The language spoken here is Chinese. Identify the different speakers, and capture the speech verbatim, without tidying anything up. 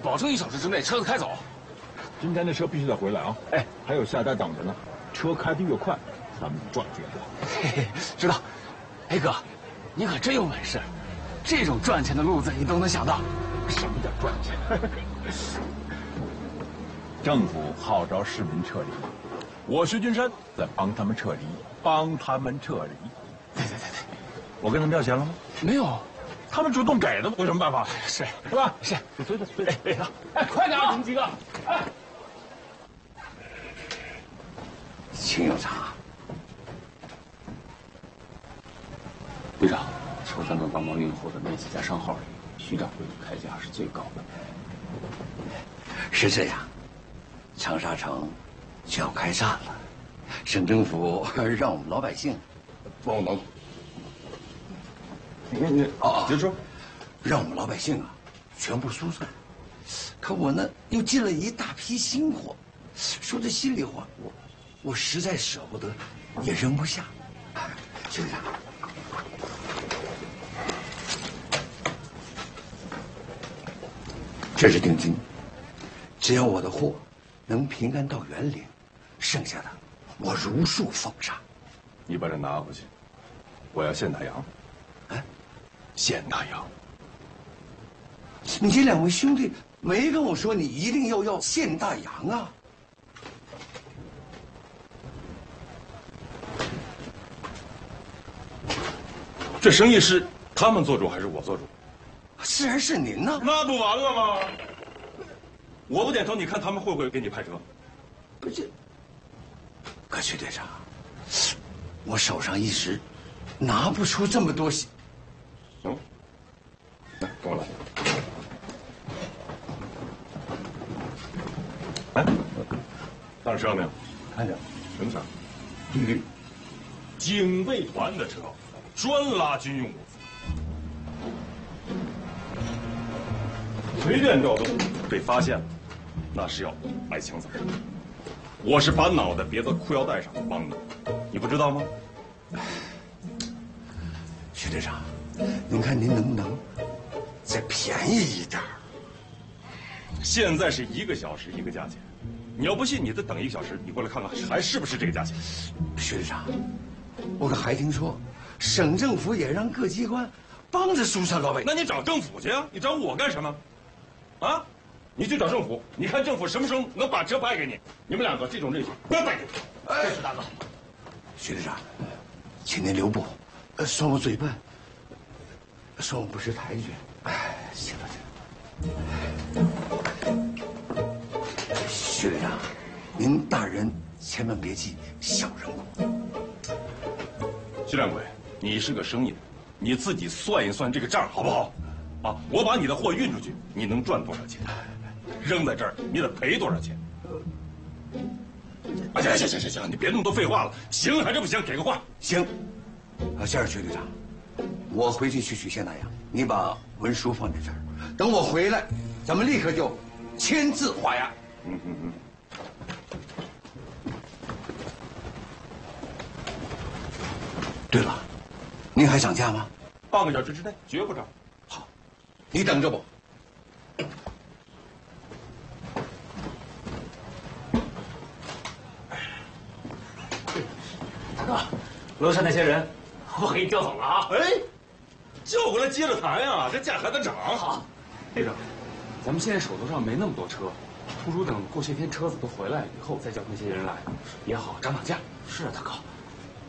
Speaker 1: 保证一小时之内车子开走。
Speaker 2: 今天的车必须得回来啊！哎，还有下单等着呢，车开得越快，咱们赚越多。
Speaker 1: 嘿嘿，知道。哎哥，你可真有本事，这种赚钱的路子你都能想到。
Speaker 2: 什么叫赚钱？政府号召市民撤离，我徐君山在帮他们撤离，帮他们撤离。
Speaker 1: 对对对对，
Speaker 2: 我跟他们要钱了吗？
Speaker 1: 没有。
Speaker 2: 他们主动给的，我有什么办法？
Speaker 1: 是
Speaker 2: 是吧？
Speaker 1: 是，
Speaker 2: 你随着随着，哎
Speaker 1: 哎，快点啊，你们几个！哎，
Speaker 3: 秦有茶，
Speaker 1: 队长，车三段帮忙运货的那几家商号里，徐掌柜的开价是最高的。
Speaker 3: 是这样，长沙城就要开战了，省政府让我们老百姓
Speaker 2: 帮忙。你看你
Speaker 3: 哦，
Speaker 2: 接着说，
Speaker 3: 让我们老百姓啊全部输送。可我呢又进了一大批新货，说这心里话，我我实在舍不得，也扔不下。就这样，这是定金，只要我的货能平安到园岭，剩下的我如数奉上。
Speaker 2: 你把这拿回去，我要现打烊。
Speaker 3: 哎，
Speaker 2: 现打烊。
Speaker 3: 你这两位兄弟没跟我说你一定要要现大洋啊？
Speaker 2: 这生意是他们做主还是我做主？
Speaker 3: 自然是您呢。
Speaker 2: 那不完了吗？我不点头，你看他们会不会给你派车？
Speaker 3: 不是，可徐队长，我手上一时拿不出这么多钱。
Speaker 2: 行，来跟我来。哎，大上面
Speaker 3: 看见
Speaker 2: 什么色？
Speaker 3: 绿绿，
Speaker 2: 警卫团的车，专拉军用物资，随便调动，被发现了，那是要挨枪子儿。我是把脑袋别在裤腰带上帮你，你不知道吗？
Speaker 3: 徐队长，您看您能不能再便宜一点？
Speaker 2: 现在是一个小时一个价钱，你要不信，你再等一个小时，你过来看看还是不是这个价钱？
Speaker 3: 徐队长，我可还听说，省政府也让各机关帮着疏散老百姓。
Speaker 2: 那你找政府去啊！你找我干什么？啊？你去找政府，你看政府什么时候能把车派给你？你们两个这种人不要带进去。
Speaker 3: 哎，大哥，徐队长，请您留步，呃，算我嘴笨，算我不识抬举。哎，行了行了，徐队长，您大人千万别记小人过。
Speaker 2: 徐掌柜，你是个生意人，你自己算一算这个账好不好？啊，我把你的货运出去，你能赚多少钱？扔在这儿，你得赔多少钱？啊，行行行行行，你别那么多废话了，行还是不行？给个话。
Speaker 3: 行，啊，这样，徐队长，我回去去取现大洋，你把文书放在这儿，等我回来，咱们立刻就签字画押。
Speaker 2: 嗯嗯嗯。
Speaker 3: 对了，您还涨价吗？
Speaker 2: 半个小时之内绝不涨。
Speaker 3: 好，你等着我。
Speaker 1: 大哥，楼下那些人，我给你调走了啊！
Speaker 2: 哎，叫过来接着谈呀，这价还得涨。
Speaker 1: 好，队长，咱们现在手头上没那么多车，不如等过些天车子都回来以后再叫那些人来，也好涨涨价。
Speaker 4: 是啊，大哥。